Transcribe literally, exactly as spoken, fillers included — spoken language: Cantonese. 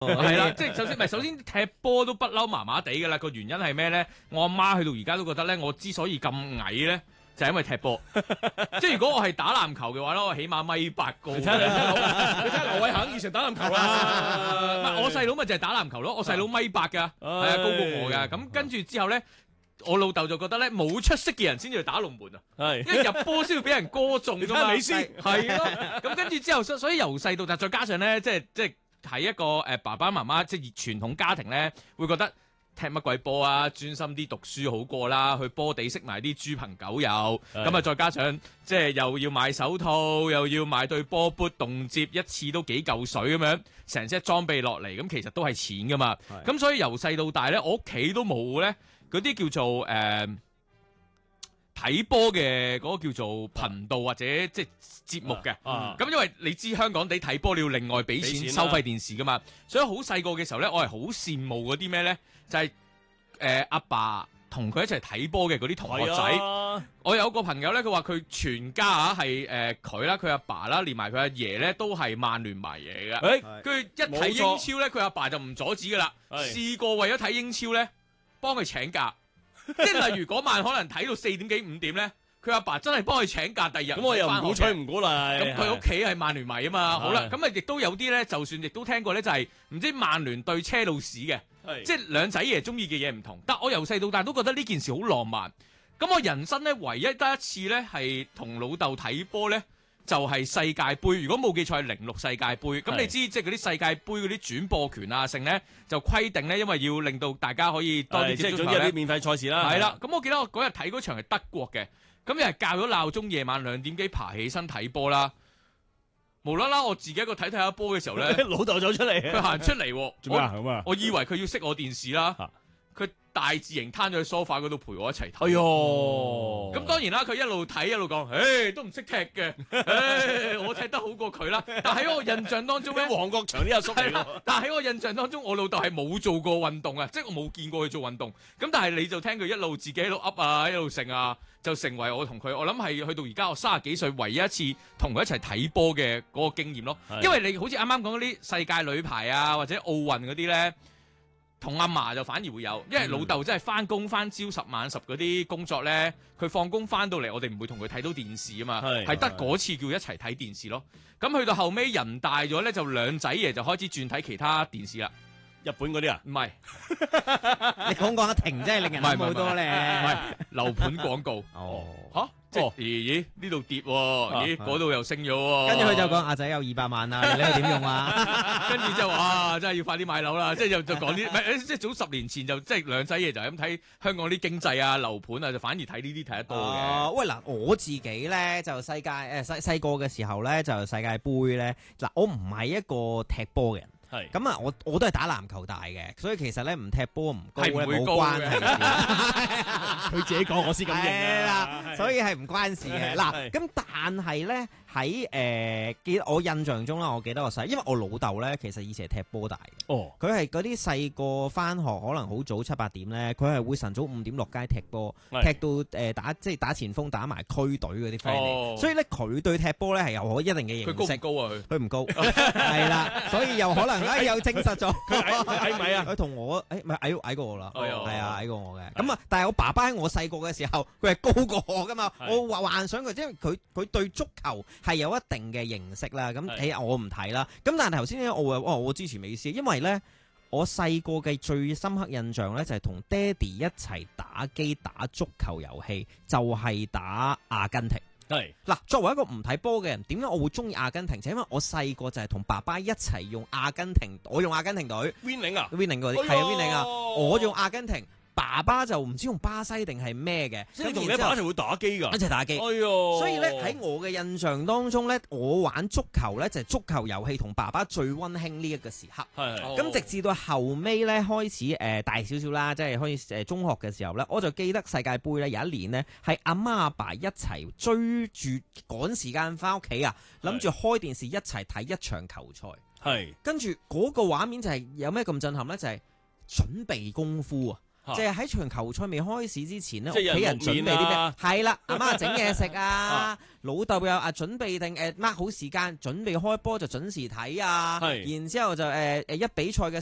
係啦，即係首先唔係首先踢波都不嬲麻麻地㗎啦，個原因係咩咧？我阿媽去到而家都覺得咧，我之所以咁矮咧，就係因為踢波。即係如果我係打籃球嘅話咧，我起碼米八高。 你睇下你睇下劉偉恒以前打籃球啦， 唔係我細佬咪就係打籃球咯，我細佬米八㗎，係啊高過我㗎。咁跟住之後咧。我老豆就覺得咧，冇出色嘅人先至去打龍門啊， 係因為入波先要俾人歌頌㗎嘛。 美斯係咯，咁跟住之後，所所以由細到大，再加上咧，即係即係喺一個誒爸爸媽媽即係傳統家庭咧，會覺得踢乜鬼波啊，專心啲讀書好過啦，去波地識埋啲豬朋狗友，咁啊再加上即係又要買手套，又要買對波 boot 動輒一次都幾嚿水咁樣，成 set 裝備落嚟，咁其實都係錢㗎嘛。咁所以由細到大咧，我屋企都冇咧。嗰啲叫做誒睇波嘅嗰個叫做頻道或者即係節目嘅，咁、啊啊、因為你知香港地睇波你要另外俾錢，錢收費電視噶嘛，所以好細個嘅時候咧，我係好羨慕嗰啲咩咧，就係誒阿爸同佢一齊睇波嘅嗰啲同學仔。啊、我有個朋友咧，佢話佢全家啊係誒佢啦，佢阿爸啦，連埋佢阿爺咧都係曼聯迷嚟嘅。佢一睇英超咧，佢阿爸就唔阻止噶啦，試過為咗睇英超咧。幫佢請假，即係例如嗰晚可能睇到四點幾五點咧，佢阿爸真係幫佢請假，第二日咁我又唔鼓吹唔鼓勵。 咁佢屋企係曼聯迷啊嘛，好啦，咁啊亦都有啲咧，就算亦都聽過咧，就係唔知曼聯對車路士嘅，即係兩仔爺中意嘅嘢唔同。但我由細到大都覺得呢件事好浪漫。咁我人生咧唯一得一次咧係同老豆睇波咧。就係世界盃，如果冇記錯係零六世界盃。咁你知即係嗰啲世界盃嗰啲轉播權啊，剩咧就規定咧，因為要令到大家可以多啲接觸咧。即係總之有啲免費賽事啦。 係啦，咁我記得我嗰日睇嗰場係德國嘅，咁又係校咗鬧鐘，夜晚兩點幾爬起身睇波啦。無啦啦，我自己一個睇睇下波嘅時候咧， 老豆走出嚟， 佢行出嚟， 做咩啊？咁啊？ 我以為佢要熄我電視啦。佢大字型攤咗喺梳化嗰度陪我一齊睇。 哎呦！ 咁當然啦，佢一路睇一路講，誒都唔識踢嘅，誒我踢得好過佢啦。但喺我印象當中咧， 黃國祥啲阿叔嚟咯。 但喺我印象當中，我老豆係冇做過運動啊，即係我冇見過佢做運動。咁但係你就聽佢一路自己喺度噏啊，一路成啊，就成為我同佢，我諗係去到而家我三十幾歲唯一一次同佢一齊睇波嘅嗰個經驗咯。因為你好似啱啱講嗰啲世界女排啊，或者奧運嗰啲咧。同阿嫲就反而會有，因為老豆真係翻工翻朝十晚十嗰啲工作咧，佢放工翻到嚟，我哋唔會同佢睇到電視啊嘛，係得嗰次叫一齊睇電視咯。咁去到後尾人大咗咧，就兩仔爺就開始轉睇其他電視啦。 日本嗰啲啊？唔係， 你講講一停真係令人諗好多咧。 唔係樓盤廣告。 哦， 嚇！即係咦咦呢度跌喎，咦嗰度又升咗喎。 跟住佢就講阿仔有二百萬啊，你點用啊？ 跟住之後啊，真係要快啲買樓啦！即係就就講啲，唔係即係早十年前就即係兩仔爺就係咁睇香港啲經濟啊、樓盤啊，就反而睇呢啲睇得多嘅。 喂嗱，我自己咧就世界誒細細個嘅時候咧就世界盃咧嗱，我唔係一個踢波嘅人。係咁啊！我我都係打籃球大嘅，所以其實咧唔踢波唔高咧冇關係。 佢自己講，我先咁認啦，所以係唔關事嘅。嗱，咁但係咧喺誒記得我印象中啦，我記得我細，因為我老豆咧其實以前係踢波大嘅。哦，佢係嗰啲細個翻學可能好早七八點咧，佢係會晨早五點落街踢波，踢到誒打即係打前鋒打埋區隊嗰啲 friend 嚟。所以咧佢對踢波咧係有我一定嘅認識。 佢高唔高啊？ 佢佢唔高，係啦，所以又可能。哎，又證實咗， 佢矮咪啊？ 佢同我，誒，唔係矮矮過我啦，係啊，矮過我嘅。咁啊，但係我爸爸喺我細個嘅時候，佢係高過我噶嘛。我幻幻想佢，因為佢佢對足球係有一定嘅認識啦。咁誒，我唔睇啦。咁但係頭先咧，我話，哦，我支持美斯，因為咧，我細個嘅最深刻印象咧，就係同爹哋一齊打機打足球遊戲，就係打阿根廷。係嗱，作為一個唔睇波嘅人，點解我會中意阿根廷？就因為我細個就係同爸爸一齊用阿根廷，我用阿根廷隊 Winning 啊 ，Winning 嗰啲係啊 Winning 啊，我用阿根廷。爸爸就唔知用巴西定係咩嘅， 即係同你爸一齊會打機㗎， 一齊打機。哎呦！所以咧喺我嘅印象當中咧，我玩足球咧就係足球遊戲同爸爸最溫馨呢一個時刻。係係。咁直至到後尾咧開始誒大少少啦，即係開始誒中學嘅時候咧，我就記得世界盃咧有一年咧係阿媽阿爸一齊追住趕時間翻屋企啊，諗住開電視一齊睇一場球賽。係。跟住嗰個畫面就係有咩咁震撼咧？就係準備功夫啊！ 就係喺場球賽未開始之前咧，屋即係有企人準備啲咩啊？ 係啦，阿媽整嘢食啊啊， 老豆又啊準備定誒 mark 好時間，準備開波就準時睇啊， 係然之後就誒誒一比賽嘅